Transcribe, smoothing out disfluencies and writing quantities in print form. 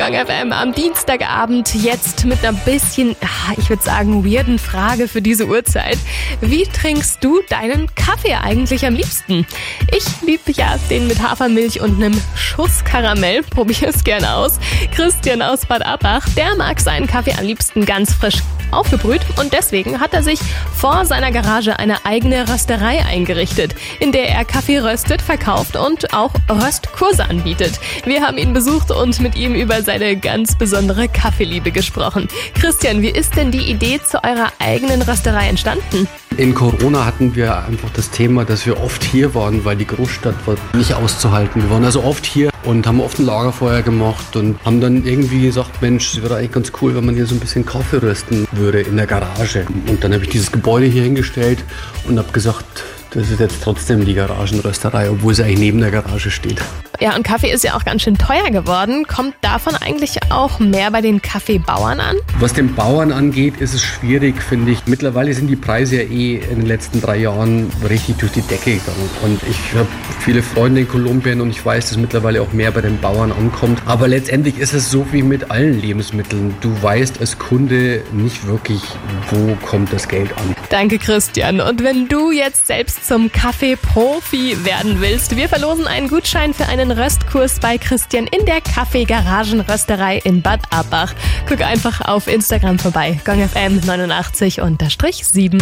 Gong FM am Dienstagabend jetzt mit einer bisschen, ich würde sagen, weirden Frage für diese Uhrzeit. Wie trinkst du deinen Kaffee eigentlich am liebsten? Ich liebe ja den mit Hafermilch und einem Schuss Karamell. Probier es gern aus. Christian aus Bad Abbach, der mag seinen Kaffee am liebsten ganz frisch aufgebrüht und deswegen hat er sich vor seiner Garage eine eigene Rösterei eingerichtet, in der er Kaffee röstet, verkauft und auch Röstkurse anbietet. Wir haben ihn besucht und mit ihm über seine ganz besondere Kaffeeliebe gesprochen. Christian, wie ist denn die Idee zu eurer eigenen Rösterei entstanden? In Corona hatten wir einfach das Thema, dass wir oft hier waren, weil die Großstadt war nicht auszuhalten. Wir waren also oft hier und haben oft ein Lagerfeuer gemacht und haben dann irgendwie gesagt, Mensch, es wäre eigentlich ganz cool, wenn man hier so ein bisschen Kaffee rösten würde in der Garage. Und dann habe ich dieses Gebäude hier hingestellt und habe gesagt, das ist jetzt trotzdem die Garagenrösterei, obwohl sie eigentlich neben der Garage steht. Ja, und Kaffee ist ja auch ganz schön teuer geworden. Kommt davon eigentlich auch mehr bei den Kaffeebauern an? Was den Bauern angeht, ist es schwierig, finde ich. Mittlerweile sind die Preise ja in den letzten 3 Jahren richtig durch die Decke gegangen. Und ich habe viele Freunde in Kolumbien und ich weiß, dass mittlerweile auch mehr bei den Bauern ankommt. Aber letztendlich ist es so wie mit allen Lebensmitteln. Du weißt als Kunde nicht wirklich, wo kommt das Geld an. Danke, Christian. Und wenn du jetzt selbst zum Kaffee-Profi werden willst, wir verlosen einen Gutschein für einen Röstkurs bei Christian in der Kaffee-Garagen-Rösterei in Bad Abbach. Guck einfach auf Instagram vorbei, gongfm89_7.